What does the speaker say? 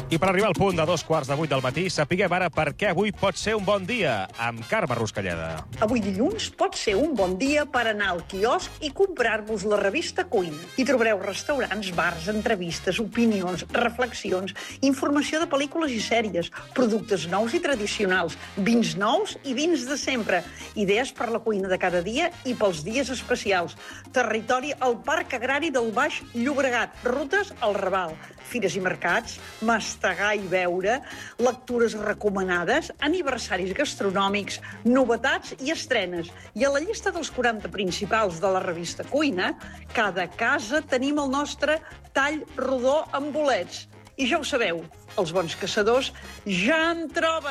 I per arribar al punt de 2:15 del matí, sapiguem ara per què avui pot ser un bon dia, amb Carme Ruscalleda. Avui dilluns pot ser un bon dia per anar al quiosc i comprar-vos la revista Cuina. Hi trobareu restaurants, bars, entrevistes, opinions, reflexions, informació de pel·lícules i sèries, productes nous i tradicionals, vins nous i vins de sempre, idees per la cuina de cada dia i pels dies especials, territori al Parc Agrari del Baix Llobregat, rutes al Raval, fires i mercats, mastegar i beure, lectures recomanades, aniversaris gastronòmics, novetats i estrenes. I a la llista dels 40 principals de la revista Cuina, cada casa tenim el nostre tall rodó amb bolets. I ja ho sabeu, els bons caçadors ja en troben.